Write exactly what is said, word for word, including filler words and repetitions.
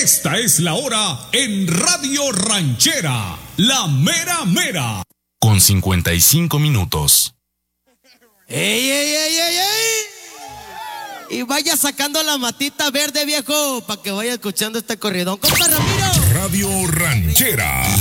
Esta es la hora en Radio Ranchera, la mera mera. Con cincuenta y cinco minutos. ¡Ey, ey, ey, ey, ey! Y vaya sacando la matita verde, viejo, para que vaya escuchando este corridón. ¡Compa Ramiro! Radio Ranchera.